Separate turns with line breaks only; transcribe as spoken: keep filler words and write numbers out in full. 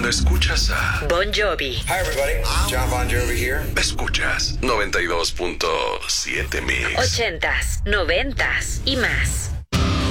cuando escuchas a
Bon Jovi.
Hi everybody, John Bon Jovi here.
Escuchas noventa y dos punto siete Mix.
Ochentas, noventas y más.